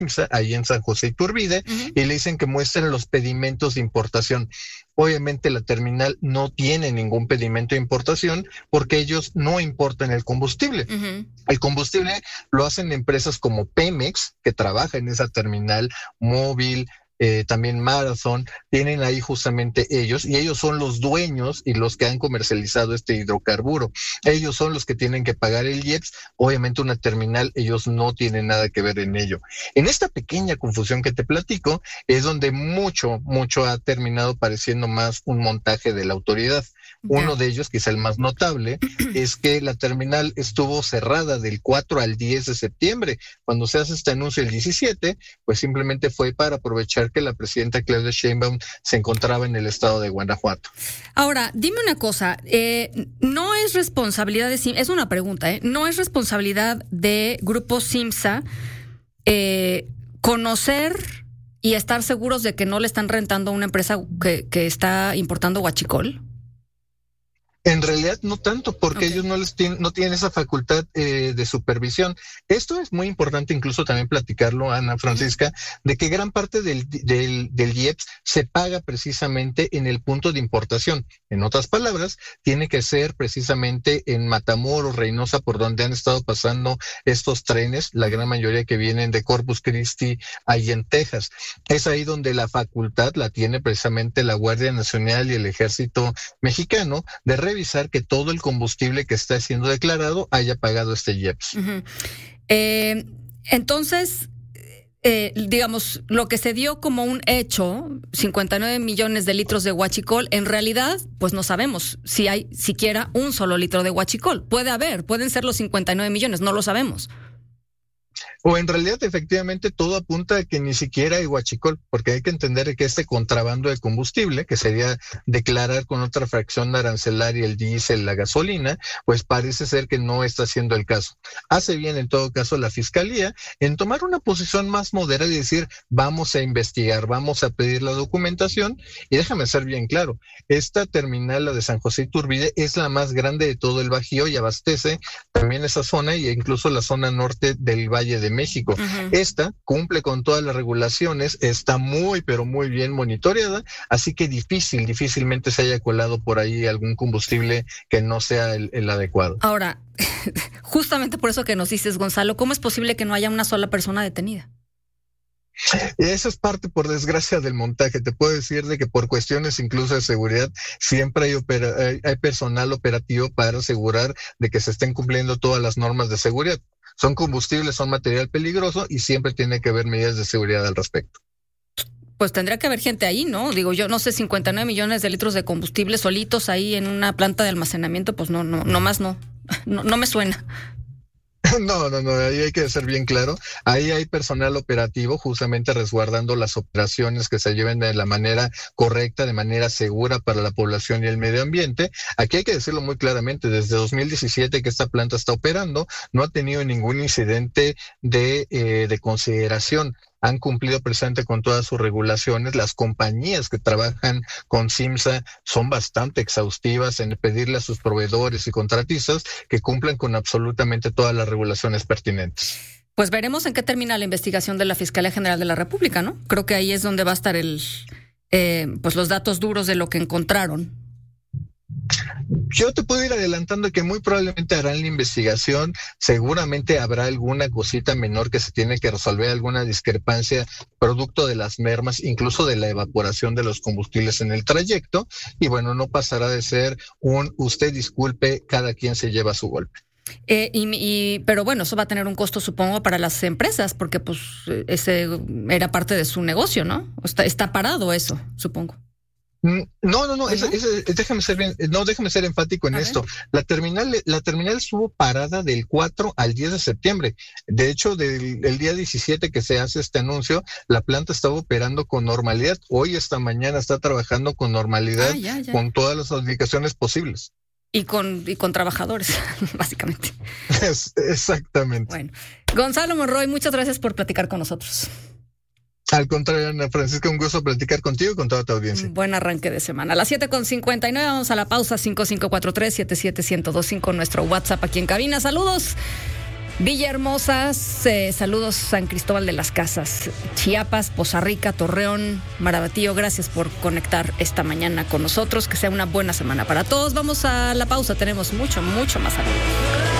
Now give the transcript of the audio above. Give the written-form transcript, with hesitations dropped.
CIMSA, ahí en San José Iturbide, y le dicen que muestren los pedimentos de importación. Obviamente la terminal no tiene ningún pedimento de importación porque ellos no importan el combustible. El combustible lo hacen empresas como Pemex, que trabaja en esa terminal, Móvil, también Marathon, tienen ahí justamente ellos, y ellos son los dueños y los que han comercializado este hidrocarburo. Ellos son los que tienen que pagar el IEPS. Obviamente una terminal, ellos no tienen nada que ver en ello. En esta pequeña confusión que te platico, es donde mucho ha terminado pareciendo más un montaje de la autoridad. Uno de ellos, quizá el más notable, es que la terminal estuvo cerrada del 4 al 10 de septiembre. Cuando se hace este anuncio el 17, pues simplemente fue para aprovechar que la presidenta Claudia Sheinbaum se encontraba en el estado de Guanajuato. Ahora, dime una cosa, no es responsabilidad es una pregunta, no es responsabilidad de Grupo CIMSA conocer y estar seguros de que no le están rentando a una empresa que está importando huachicol. En realidad no tanto, porque ellos no tienen esa facultad de supervisión. Esto es muy importante incluso también platicarlo, Ana Francisca, de que gran parte del IEPS se paga precisamente en el punto de importación. En otras palabras, tiene que ser precisamente en Matamoros, Reynosa, por donde han estado pasando estos trenes, la gran mayoría que vienen de Corpus Christi, ahí en Texas. Es ahí donde la facultad la tiene precisamente la Guardia Nacional y el Ejército Mexicano de revisar que todo el combustible que está siendo declarado haya pagado este IEPS. Entonces, digamos, lo que se dio como un hecho, 59 millones de litros de huachicol, en realidad, pues no sabemos si hay siquiera un solo litro de huachicol. Pueden ser los 59 millones, no lo sabemos. O en realidad, efectivamente, todo apunta a que ni siquiera hay huachicol, porque hay que entender que este contrabando de combustible, que sería declarar con otra fracción arancelaria el diésel, la gasolina, pues parece ser que no está siendo el caso. Hace bien, en todo caso, la Fiscalía en tomar una posición más moderada y decir, vamos a investigar, vamos a pedir la documentación, y déjame ser bien claro, esta terminal, la de San José Iturbide, es la más grande de todo el Bajío y abastece también esa zona e incluso la zona norte del Valle de México. Esta cumple con todas las regulaciones, está muy, pero muy bien monitoreada, así que difícilmente se haya colado por ahí algún combustible que no sea el adecuado. Ahora, justamente por eso que nos dices, Gonzalo, ¿cómo es posible que no haya una sola persona detenida? Eso es parte, por desgracia, del montaje. Te puedo decir de que por cuestiones incluso de seguridad siempre hay personal operativo para asegurar de que se estén cumpliendo todas las normas de seguridad. Son combustibles, son material peligroso y siempre tiene que haber medidas de seguridad al respecto. Pues tendría que haber gente ahí, ¿no? Digo, yo no sé, 59 millones de litros de combustible solitos ahí en una planta de almacenamiento, pues no me suena. No, ahí hay que ser bien claro. Ahí hay personal operativo justamente resguardando las operaciones que se lleven de la manera correcta, de manera segura para la población y el medio ambiente. Aquí hay que decirlo muy claramente, desde 2017 que esta planta está operando, no ha tenido ningún incidente de consideración. Han cumplido presente con todas sus regulaciones. Las compañías que trabajan con CIMSA son bastante exhaustivas en pedirle a sus proveedores y contratistas que cumplan con absolutamente todas las regulaciones pertinentes. Pues veremos en qué termina la investigación de la Fiscalía General de la República, ¿no? Creo que ahí es donde va a estar pues los datos duros de lo que encontraron. Yo te puedo ir adelantando que muy probablemente harán la investigación, seguramente habrá alguna cosita menor que se tiene que resolver, alguna discrepancia producto de las mermas, incluso de la evaporación de los combustibles en el trayecto, y bueno, no pasará de ser usted disculpe, cada quien se lleva su golpe. Pero bueno, eso va a tener un costo, supongo, para las empresas, porque pues ese era parte de su negocio, ¿no? Está parado eso, supongo. No, déjame ser enfático en esto. La terminal estuvo parada del 4 al 10 de septiembre. De hecho, el día 17 que se hace este anuncio, la planta estaba operando con normalidad. Hoy, esta mañana, está trabajando con normalidad, con todas las indicaciones posibles. Y con trabajadores, básicamente. Exactamente. Bueno, Gonzalo Monroy, muchas gracias por platicar con nosotros. Al contrario, Ana Francisca, un gusto platicar contigo y con toda tu audiencia. Buen arranque de semana. A las 7:59 vamos a la pausa. 5543-77125, nuestro WhatsApp aquí en cabina. Saludos. Villahermosa, saludos San Cristóbal de las Casas, Chiapas, Poza Rica, Torreón, Marabatío, gracias por conectar esta mañana con nosotros, que sea una buena semana para todos. Vamos a la pausa, tenemos mucho más saludos.